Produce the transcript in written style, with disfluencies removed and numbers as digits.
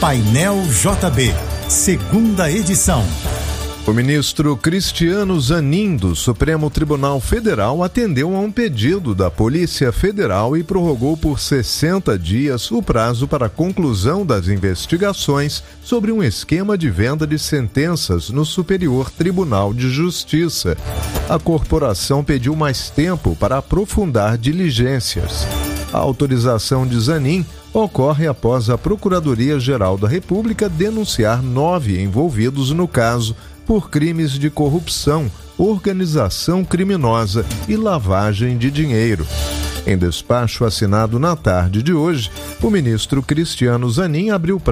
Painel JB, segunda edição. O ministro Cristiano Zanin, do Supremo Tribunal Federal, atendeu a um pedido da Polícia Federal e prorrogou por 60 dias o prazo para a conclusão das investigações sobre um esquema de venda de sentenças no Superior Tribunal de Justiça. A corporação pediu mais tempo para aprofundar diligências. A autorização de Zanin ocorre após a Procuradoria-Geral da República denunciar 9 envolvidos no caso por crimes de corrupção, organização criminosa e lavagem de dinheiro. Em despacho assinado na tarde de hoje, o ministro Cristiano Zanin abriu prazo